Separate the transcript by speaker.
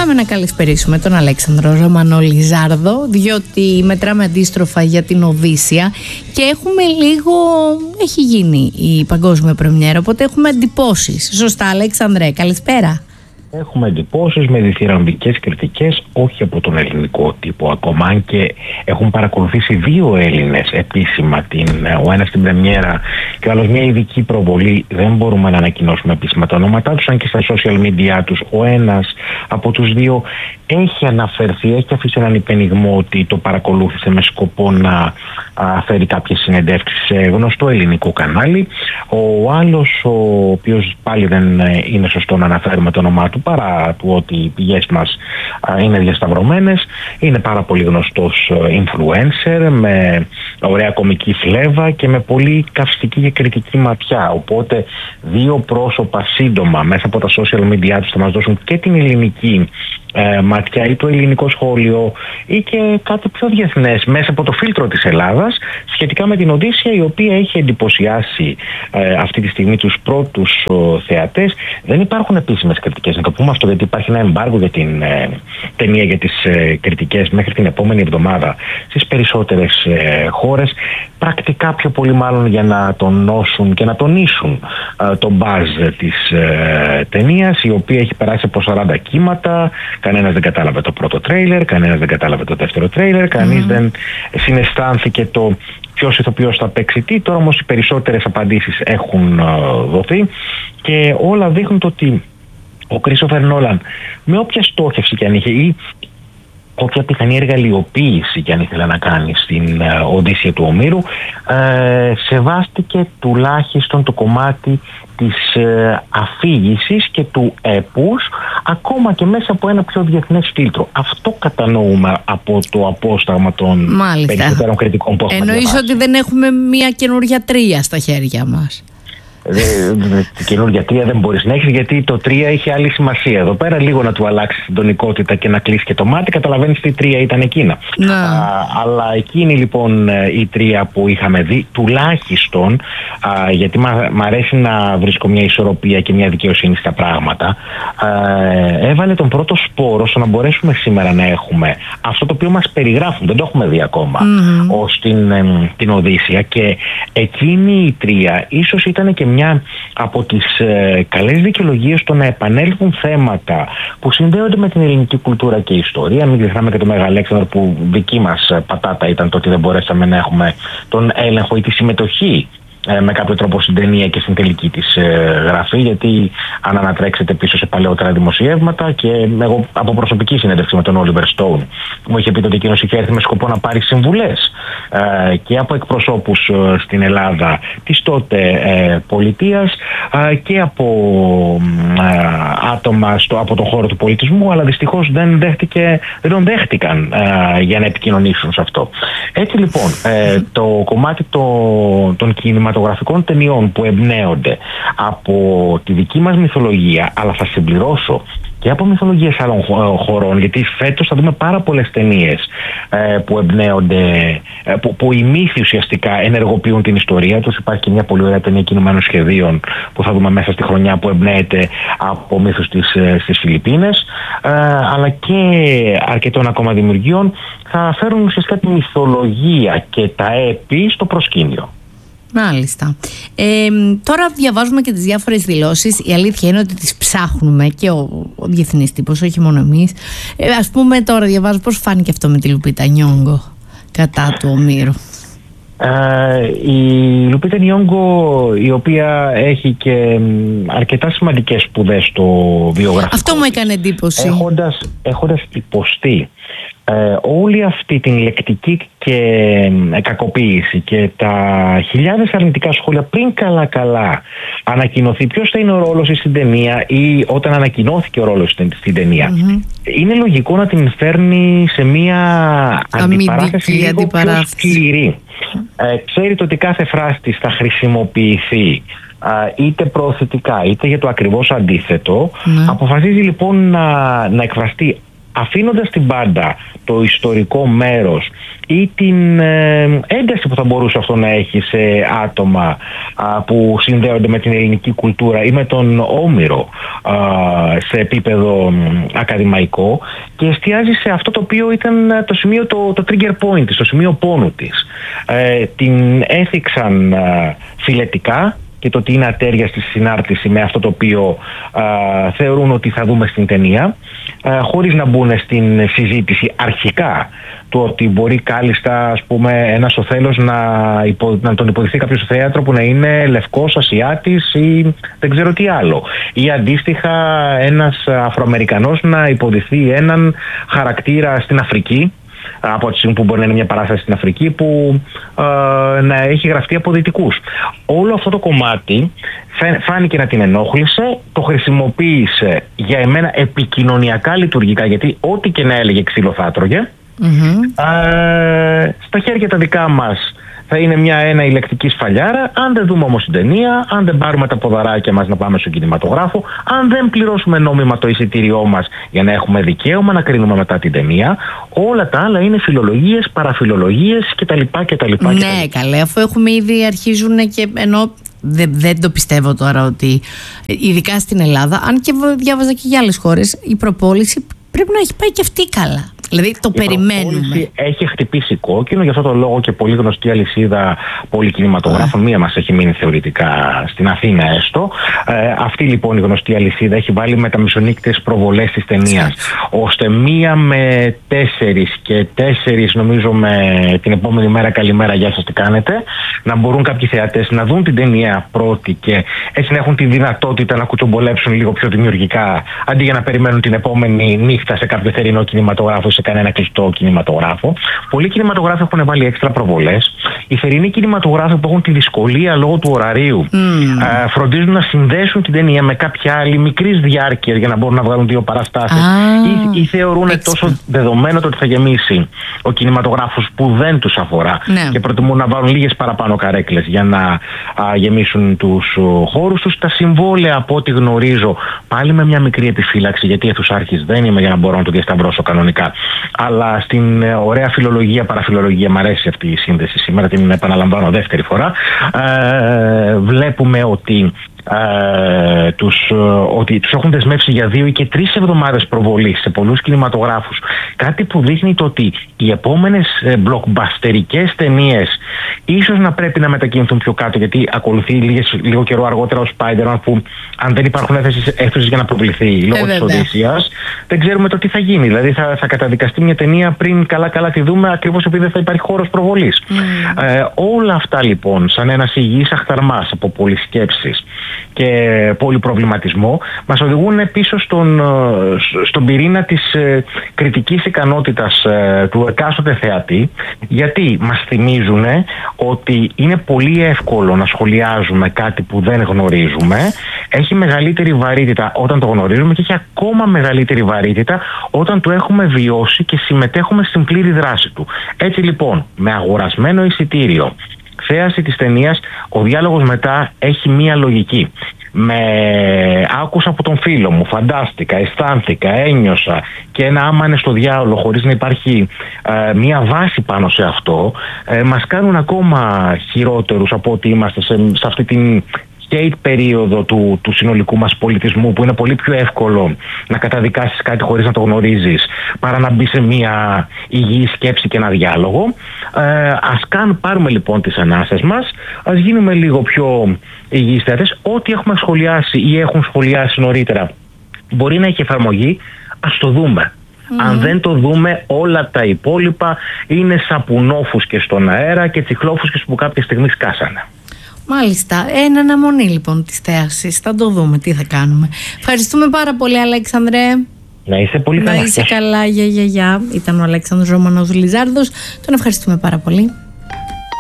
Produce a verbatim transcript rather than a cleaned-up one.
Speaker 1: Πάμε να καλησπερίσουμε τον Αλέξανδρο Ρωμανό-Λιζάρδο, διότι μετράμε αντίστροφα για την Οδύσσεια και έχουμε λίγο, έχει γίνει η παγκόσμια πρεμιέρα, οπότε έχουμε εντυπώσεις. Σωστά, Αλέξανδρε, καλησπέρα.
Speaker 2: Έχουμε εντυπώσεις με διθυραμβικές κριτικές, όχι από τον ελληνικό τύπο ακόμα, αν και έχουν παρακολουθήσει δύο Έλληνες επίσημα, την, ο ένας την πρεμιέρα και ο άλλος μια ειδική προβολή. Δεν μπορούμε να ανακοινώσουμε επίσημα τα ονόματά τους, αν και στα social media τους ο ένας από τους δύο έχει αναφερθεί, έχει αφήσει έναν υπενιγμό ότι το παρακολούθησε με σκοπό να α, φέρει κάποιες συνεντεύξεις σε γνωστό ελληνικό κανάλι. Ο άλλος, ο οποίος πάλι δεν είναι σωστό να αναφέρουμε το όνομά του, παρά του ότι οι πηγές μας α, είναι διασταυρωμένες, είναι πάρα πολύ γνωστός influencer με ωραία κομική φλέβα και με πολύ καυστική και κριτική ματιά. Οπότε δύο πρόσωπα σύντομα μέσα από τα social media τους θα μας δώσουν και την ελληνική ε, ματιά ή το ελληνικό σχόλιο ή και κάτι πιο διεθνές μέσα από το φίλτρο της Ελλάδας σχετικά με την Οδύσσεια, η οποία έχει εντυπωσιάσει ε, αυτή τη στιγμή τους πρώτους ο, θεατές. Δεν υπάρχουν επίσημες κριτικές, να το πούμε αυτό, γιατί υπάρχει ένα εμπάργο για την ε, ταινία, για τις ε, κριτικές μέχρι την επόμενη εβδομάδα στις περισσότερες ε, χώρες, πρακτικά πιο πολύ μάλλον για να τονώσουν και να τονίσουν ε, τον μπάζ της ε, ταινίας, η οποία έχει περάσει από σαράντα κύματα. Κανένας δεν κατάλαβε το πρώτο τρέιλερ, κανένας δεν κατάλαβε το δεύτερο τρέιλερ, κανείς mm. δεν συναισθάνθηκε το ποιος ηθοποιός θα παίξει τι. Τώρα όμως οι περισσότερες απαντήσεις έχουν uh, δοθεί και όλα δείχνουν το ότι ο Κρίστοφερ Νόλαν, με όποια στόχευση και αν είχε ή όποια πιθανή εργαλειοποίηση και αν ήθελε να κάνει στην uh, Οδύσσεια του Ομήρου, uh, σεβάστηκε τουλάχιστον το κομμάτι της ε, αφήγησης και του έπους, ακόμα και μέσα από ένα πιο διεθνές φίλτρο. Αυτό κατανοούμε από το απόσταγμα των
Speaker 1: Μάλιστα.
Speaker 2: περισσότερων κριτικών που έχουμε.
Speaker 1: Εννοείς ότι δεν έχουμε μια καινούργια τρία στα χέρια μας?
Speaker 2: Την καινούργια τρία δεν μπορείς να έχεις, γιατί το τρία είχε άλλη σημασία. Εδώ πέρα λίγο να του αλλάξει την τονικότητα και να κλείσει και το μάτι, καταλαβαίνεις τι τρία ήταν εκείνα.
Speaker 1: No.
Speaker 2: Α, αλλά εκείνη λοιπόν η τρία που είχαμε δει, τουλάχιστον α, γιατί μ' αρέσει να βρίσκω μια ισορροπία και μια δικαιοσύνη στα πράγματα, α, έβαλε τον πρώτο σπόρο στο να μπορέσουμε σήμερα να έχουμε αυτό το οποίο μας περιγράφουν, δεν το έχουμε δει ακόμα, mm-hmm. ως την, ε, την Οδύσσεια. Και εκείνη η τρία ίσως ήταν και μια από τις ε, καλές δικαιολογίες στο να επανέλθουν θέματα που συνδέονται με την ελληνική κουλτούρα και ιστορία. Μην ξεχνάμε και το Μέγα Αλέξανδρο, που δική μας πατάτα ήταν το ότι δεν μπορέσαμε να έχουμε τον έλεγχο ή τη συμμετοχή ε, με κάποιο τρόπο στην ταινία και στην τελική της ε, γραφή, γιατί αν ανατρέξετε πίσω σε παλαιότερα δημοσιεύματα, και εγώ από προσωπική συνέντευξη με τον Oliver Stone μου είχε πει ότι εκείνος είχε έρθει με σκοπό να πάρει συμβουλές ε, και από εκπροσώπους ε, στην Ελλάδα της τότε ε, πολιτείας ε, και από ε, άτομα στο, από τον χώρο του πολιτισμού, αλλά δυστυχώς δεν, δέχτηκε, δεν τον δέχτηκαν ε, για να επικοινωνήσουν σε αυτό. Έτσι λοιπόν ε, το κομμάτι το, των κινηματογραφικών ταινιών που εμπνέονται από τη δική μας μυθολογία, αλλά θα συμπληρώσω και από μυθολογίες άλλων χωρών, γιατί φέτος θα δούμε πάρα πολλές ταινίες ε, που εμπνέονται, ε, που, που οι μύθοι ουσιαστικά ενεργοποιούν την ιστορία τους. Υπάρχει και μια πολύ ωραία ταινία κινουμένων σχεδίων που θα δούμε μέσα στη χρονιά, που εμπνέεται από μύθους της, ε, στις Φιλιππίνες, ε, αλλά και αρκετών ακόμα δημιουργιών θα φέρουν ουσιαστικά τη μυθολογία και τα έπι στο προσκήνιο.
Speaker 1: Μάλιστα. Ε, τώρα διαβάζουμε και τις διάφορες δηλώσεις. Η αλήθεια είναι ότι τις ψάχνουμε και ο, ο διεθνής τύπος, όχι μόνο εμείς. Ε, ας πούμε τώρα διαβάζω πώς φάνηκε αυτό με τη Λουπίτα Νιόγκο κατά του Ομήρου.
Speaker 2: Uh, η Λουπίτα Νιόγκο, η οποία έχει και αρκετά σημαντικές σπουδές στο βιογραφικό,
Speaker 1: αυτό μου έκανε εντύπωση,
Speaker 2: έχοντας, έχοντας υποστεί ε, όλη αυτή την λεκτική και ε, κακοποίηση και τα χιλιάδες αρνητικά σχόλια πριν καλά καλά ανακοινωθεί ποιος θα είναι ο ρόλος στην ταινία, ή όταν ανακοινώθηκε ο ρόλος στην, στην ταινία, mm-hmm. είναι λογικό να την φέρνει σε μια αντιπαράθεση λίγο πιο σκληρή. Ε, ξέρετε ότι κάθε φράση της θα χρησιμοποιηθεί α, είτε προωθητικά είτε για το ακριβώς αντίθετο. Mm. Αποφασίζει λοιπόν να, να εκφραστεί αφήνοντας την πάντα το ιστορικό μέρος ή την ε, ένταση που θα μπορούσε αυτό να έχει σε άτομα α, που συνδέονται με την ελληνική κουλτούρα ή με τον Όμηρο α, σε επίπεδο α, ακαδημαϊκό, και εστιάζει σε αυτό το οποίο ήταν το σημείο, το, το trigger point της, το σημείο πόνου της. Ε, την έθιξαν α, φιλετικά, και το ότι είναι ατέριαστη στη συνάρτηση με αυτό το οποίο α, θεωρούν ότι θα δούμε στην ταινία, α, χωρίς να μπουν στην συζήτηση αρχικά του ότι μπορεί κάλλιστα, ας πούμε, ένας Οθέλος να, υπο, να τον υποδηθεί κάποιος στο θέατρο που να είναι λευκός, Ασιάτης ή δεν ξέρω τι άλλο, ή αντίστοιχα ένας Αφροαμερικανός να υποδηθεί έναν χαρακτήρα στην Αφρική, από τη στιγμή που μπορεί να είναι μια παράσταση στην Αφρική που ε, να έχει γραφτεί από δυτικούς. Όλο αυτό το κομμάτι φάνηκε να την ενόχλησε, το χρησιμοποίησε για εμένα επικοινωνιακά λειτουργικά, γιατί ό,τι και να έλεγε ξύλο θα έτρωγε. Mm-hmm. Ε, στα χέρια τα δικά μας θα είναι μια ένα ηλεκτρική σφαλιάρα. Αν δεν δούμε όμως την ταινία, αν δεν πάρουμε τα ποδαράκια μας να πάμε στον κινηματογράφο, αν δεν πληρώσουμε νόμιμα το εισιτήριό μας για να έχουμε δικαίωμα να κρίνουμε μετά την ταινία, όλα τα άλλα είναι φιλολογίες, παραφιλολογίες κτλ. κτλ.
Speaker 1: Ναι, καλέ, αφού έχουμε ήδη αρχίζουν και ενώ δεν, δεν το πιστεύω τώρα ότι ειδικά στην Ελλάδα, αν και διάβαζα και για άλλες χώρες, η προπόληση πρέπει να έχει πάει και αυτή καλά. Δηλαδή το η περιμένουμε.
Speaker 2: Έχει χτυπήσει κόκκινο, γι' αυτό το λόγο και πολύ γνωστή αλυσίδα πολυκινηματογράφων, μία μας έχει μείνει θεωρητικά στην Αθήνα έστω. Ε, αυτή λοιπόν η γνωστή αλυσίδα έχει βάλει μεταμισονύκτες προβολές της ταινίας, ώστε μία με τέσσερις και τέσσερις νομίζω με την επόμενη μέρα καλημέρα γεια σας τι κάνετε, να μπορούν κάποιοι θεατές να δουν την ταινία πρώτη και έτσι να έχουν τη δυνατότητα να κουτσομπολέψουν λίγο πιο δημιουργικά, αντί για να περιμένουν την επόμενη νύχτα σε κάποιο θερινό κινηματογράφο, σε κανένα κλειστό κινηματογράφο. Πολλοί κινηματογράφοι έχουν βάλει έξτρα προβολές. Οι θερινοί κινηματογράφοι που έχουν τη δυσκολία λόγω του ωραρίου mm. α, φροντίζουν να συνδέσουν την ταινία με κάποια άλλη μικρής διάρκειας για να μπορούν να βγάλουν δύο παραστάσεις. Ah. Ή, ή θεωρούν Έξι. τόσο δεδομένο το ότι θα γεμίσει ο κινηματογράφος που δεν τους αφορά ναι. και προτιμούν να βάλουν λίγες παραπάνω καρέκλες για να α, γεμίσουν τους χώρους τους. Τα συμβόλαια, από ό,τι γνωρίζω, πάλι με μια μικρή επιφύλαξη, γιατί αιθουσάρχης δεν είμαι για να μπορώ να το διασταυρώσω κανονικά. Αλλά στην ε, ωραία φιλολογία, παραφιλολογία, μ' αρέσει αυτή η σύνδεση σήμερα, την επαναλαμβάνω δεύτερη φορά, ε, βλέπουμε ότι Uh, τους, uh, ότι τους έχουν δεσμεύσει για δύο ή και τρεις εβδομάδες προβολής σε πολλούς κινηματογράφους. Κάτι που δείχνει το ότι οι επόμενες uh, blockbusterικές ταινίες ίσως να πρέπει να μετακινηθούν πιο κάτω, γιατί ακολουθεί λίγες, λίγο καιρό αργότερα ο Spider-Man, που αν δεν υπάρχουν αίθουσες για να προβληθεί λόγω ε, της Οδύσσειας, δεν ξέρουμε το τι θα γίνει. Δηλαδή θα, θα καταδικαστεί μια ταινία πριν καλά-καλά τη δούμε, ακριβώς επειδή δεν θα υπάρχει χώρος προβολής. Mm. Uh, όλα αυτά λοιπόν, σαν ένας υγιής αχταρμάς από πολυσκέψεις και πολυπροβληματισμό, μας οδηγούν πίσω στον, στον πυρήνα της ε, κριτικής ικανότητας ε, του εκάστοτε θεατή, γιατί μας θυμίζουν ότι είναι πολύ εύκολο να σχολιάζουμε κάτι που δεν γνωρίζουμε, έχει μεγαλύτερη βαρύτητα όταν το γνωρίζουμε και έχει ακόμα μεγαλύτερη βαρύτητα όταν το έχουμε βιώσει και συμμετέχουμε στην πλήρη δράση του. Έτσι λοιπόν, με αγορασμένο εισιτήριο, θέαση της ταινίας, ο διάλογος μετά έχει μία λογική. Με άκουσα από τον φίλο μου, φαντάστηκα, αισθάνθηκα, ένιωσα, και ένα άμα είναι στο διάολο χωρίς να υπάρχει ε, μία βάση πάνω σε αυτό, ε, μας κάνουν ακόμα χειρότερους από ότι είμαστε σε, σε αυτή την skate περίοδο του, του συνολικού μας πολιτισμού, που είναι πολύ πιο εύκολο να καταδικάσεις κάτι χωρίς να το γνωρίζεις παρά να μπει σε μια υγιή σκέψη και ένα διάλογο. Ε, ας καν πάρουμε λοιπόν τις ανάσες μας, ας γίνουμε λίγο πιο υγιείς θέατες. Ό,τι έχουμε σχολιάσει ή έχουν σχολιάσει νωρίτερα μπορεί να έχει εφαρμογή, ας το δούμε. Mm. Αν δεν το δούμε, όλα τα υπόλοιπα είναι σαπουνόφουσκες στον αέρα και τσιχλόφουσκες που κάποια στιγμή σκάσανε.
Speaker 1: Μάλιστα, ένα αναμονή λοιπόν της θέασης. Θα το δούμε τι θα κάνουμε. Ευχαριστούμε πάρα πολύ, Αλέξανδρε.
Speaker 2: Να είσαι πολύ καλά.
Speaker 1: Να είσαι καλά, γεια, γεια, γεια. Ήταν ο Αλέξανδρος Ρωμανός Λιζάρδος. Τον ευχαριστούμε πάρα πολύ.